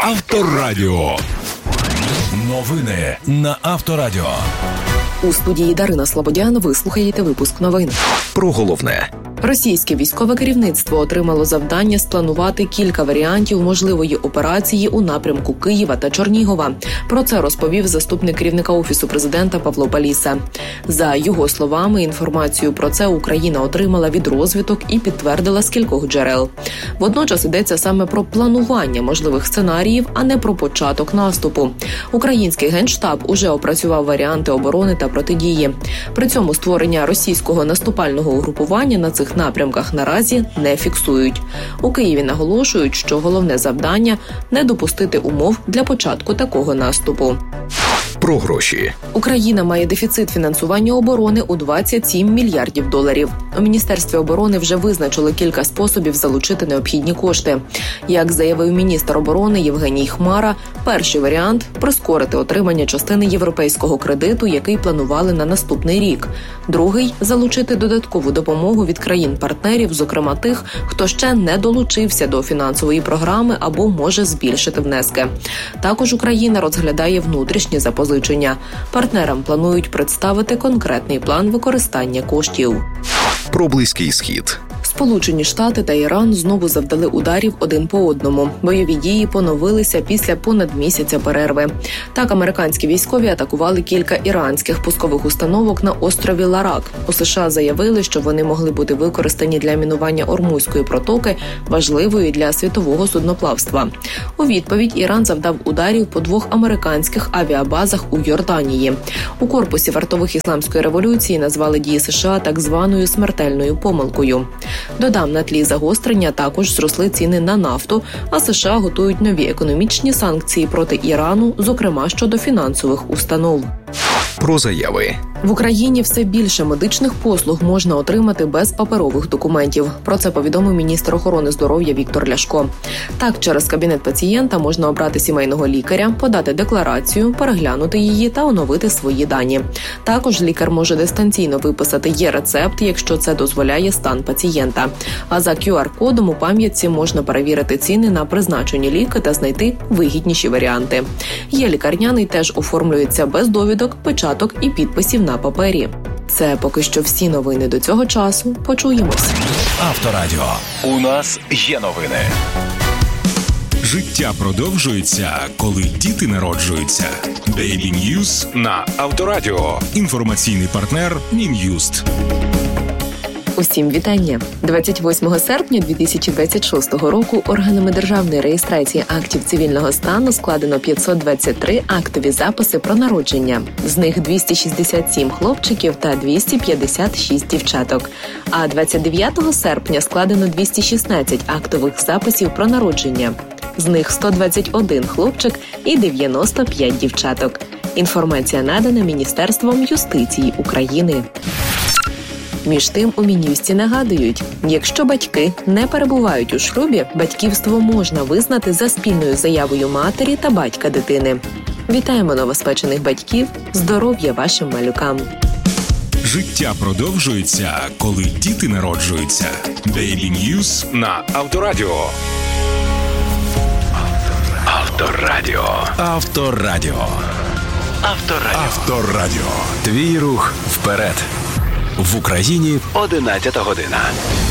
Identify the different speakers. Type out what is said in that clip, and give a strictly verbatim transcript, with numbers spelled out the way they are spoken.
Speaker 1: Авторадіо. Новини на Авторадіо.
Speaker 2: У студії Дарина Слободян ви слухаєте випуск новин.
Speaker 1: Про головне.
Speaker 2: Російське військове керівництво отримало завдання спланувати кілька варіантів можливої операції у напрямку Києва та Чернігова. Про це розповів заступник керівника Офісу президента Павло Паліса. За його словами, інформацію про це Україна отримала від розвідок і підтвердила з кількох джерел. Водночас йдеться саме про планування можливих сценаріїв, а не про початок наступу. Український Генштаб уже опрацював варіанти оборони та протидії. При цьому створення російського наступального угрупування на цих напрямках наразі не фіксують. У Києві наголошують, що головне завдання – не допустити умов для початку такого наступу.
Speaker 1: Про гроші.
Speaker 2: Україна має дефіцит фінансування оборони у двадцять сім мільярдів доларів. У Міністерстві оборони вже визначили кілька способів залучити необхідні кошти. Як заявив міністр оборони Євгеній Хмара, перший варіант – прискорити отримання частини європейського кредиту, який планували на наступний рік. Другий – залучити додаткову допомогу від країн-партнерів, зокрема тих, хто ще не долучився до фінансової програми або може збільшити внески. Також Україна розглядає внутрішні запозичення. Партнерам планують представити конкретний план використання коштів.
Speaker 1: Про Близький Схід.
Speaker 2: Сполучені Штати та Іран знову завдали ударів один по одному. Бойові дії поновилися після понад місяця перерви. Так, американські військові атакували кілька іранських пускових установок на острові Ларак. У США заявили, що вони могли бути використані для мінування Ормузької протоки, важливої для світового судноплавства. У відповідь Іран завдав ударів по двох американських авіабазах у Йорданії. У корпусі вартових ісламської революції назвали дії США так званою смертельною помилкою. Додам, на тлі загострення також зросли ціни на нафту, а США готують нові економічні санкції проти Ірану, зокрема щодо фінансових установ.
Speaker 1: Про заяви.
Speaker 2: В Україні все більше медичних послуг можна отримати без паперових документів. Про це повідомив міністр охорони здоров'я Віктор Ляшко. Так, через кабінет пацієнта можна обрати сімейного лікаря, подати декларацію, переглянути її та оновити свої дані. Також лікар може дистанційно виписати є-рецепт, якщо це дозволяє стан пацієнта. А за кю ар-кодом у пам'ятці можна перевірити ціни на призначені ліки та знайти вигідніші варіанти. Є лікарняний теж оформлюється без довідок, печаток і підписів на папері. Це поки що всі новини до цього часу. Почуємось.
Speaker 1: Авторадіо. У нас є новини. Життя продовжується, коли діти народжуються. Daily News на Авторадіо. Інформаційний партнер Мін'юст.
Speaker 2: Усім вітання! двадцять восьмого серпня дві тисячі двадцять шостого року органами державної реєстрації актів цивільного стану складено п'ятсот двадцять три актові записи про народження. З них двісті шістдесят сім хлопчиків та двісті п'ятдесят шість дівчаток. А двадцять дев'ятого серпня складено двісті шістнадцять актових записів про народження. З них сто двадцять один хлопчик і дев'яносто п'ять дівчаток. Інформація надана Міністерством юстиції України. Між тим, у Мін'юсті нагадують, якщо батьки не перебувають у шлюбі, батьківство можна визнати за спільною заявою матері та батька дитини. Вітаємо новоспечених батьків, здоров'я вашим малюкам.
Speaker 1: Життя продовжується, коли діти народжуються. Daily News на Авторадіо. Авторадіо. Авторадіо. Авторадіо. Авторадіо. Твій рух вперед. В Україні одинадцята година.